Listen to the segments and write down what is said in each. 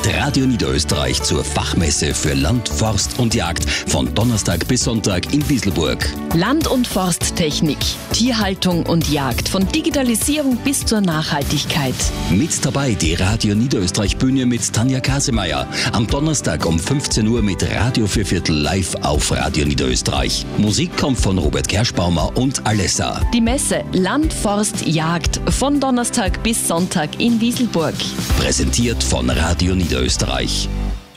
Radio Niederösterreich zur Fachmesse für Land, Forst und Jagd von Donnerstag bis Sonntag in Wieselburg. Land- und Forsttechnik, Tierhaltung und Jagd, von Digitalisierung bis zur Nachhaltigkeit. Mit dabei die Radio Niederösterreich Bühne mit Tanja Kasemeyer. Am Donnerstag um 15 Uhr mit Radio Vierviertel live auf Radio Niederösterreich. Musik kommt von Robert Kerschbaumer und Alessa. Die Messe Land, Forst, Jagd von Donnerstag bis Sonntag in Wieselburg. Präsentiert von Radio Niederösterreich.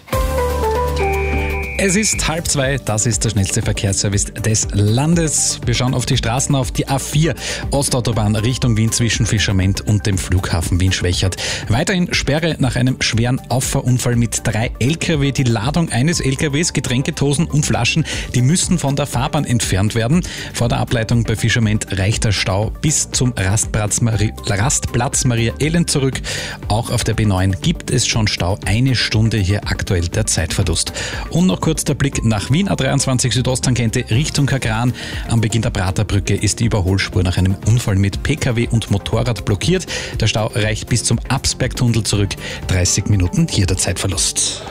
Es ist 1:30, das ist der schnellste Verkehrsservice des Landes. Wir schauen auf die Straßen, auf die A4 Ostautobahn Richtung Wien zwischen Fischerment und dem Flughafen Wien-Schwächert. Weiterhin Sperre nach einem schweren Auffahrunfall mit 3 LKW. Die Ladung eines LKWs, Getränkedosen und Flaschen, die müssen von der Fahrbahn entfernt werden. Vor der Ableitung bei Fischerment reicht der Stau bis zum Rastplatz Maria Ellen zurück. Auch auf der B9 gibt es schon Stau. 1 Stunde hier aktuell der Zeitverlust. Und noch kurz der Blick nach Wien, A23 Südosttangente Richtung Kagran. Am Beginn der Praterbrücke ist die Überholspur nach einem Unfall mit Pkw und Motorrad blockiert. Der Stau reicht bis zum Absbergtunnel zurück. 30 Minuten hier der Zeitverlust.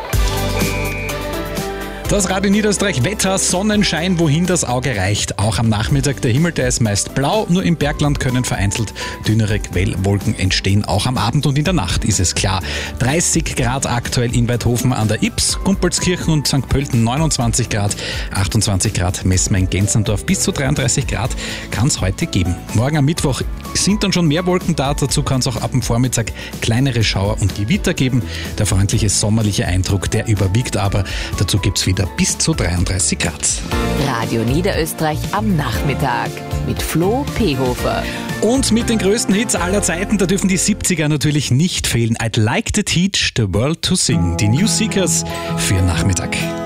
Das Radio Niederösterreich Wetter, Sonnenschein, wohin das Auge reicht. Auch am Nachmittag der Himmel, der ist meist blau, nur im Bergland können vereinzelt dünnere Quellwolken entstehen. Auch am Abend und in der Nacht ist es klar. 30 Grad aktuell in Weidhofen an der Ips, Gumpolskirchen und St. Pölten 29 Grad, 28 Grad messen wir in Gänserndorf, bis zu 33 Grad kann es heute geben. Morgen am Mittwoch sind dann schon mehr Wolken da, dazu kann es auch ab dem Vormittag kleinere Schauer und Gewitter geben. Der freundliche sommerliche Eindruck, der überwiegt aber, dazu gibt es wieder bis zu 33 Grad. Radio Niederösterreich am Nachmittag mit Flo Pehofer. Und mit den größten Hits aller Zeiten, da dürfen die 70er natürlich nicht fehlen. I'd like to teach the world to sing. Die New Seekers für Nachmittag.